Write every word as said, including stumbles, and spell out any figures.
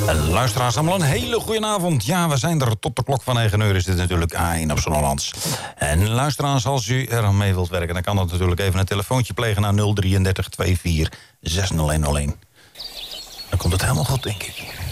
Luisteraars, allemaal een hele goede avond. Ja, we zijn er tot de klok van negen uur is dit natuurlijk A één op z'n Hollands. En luisteraars, als u er aan mee wilt werken, dan kan dat natuurlijk even een telefoontje plegen naar nul drieëndertig tweeënveertig zesnul een nul een. Dan komt het helemaal goed, denk ik.